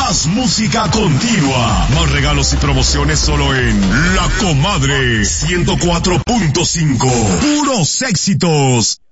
Más música continua. Más regalos y promociones solo en La Comadre 104.5. Puros éxitos.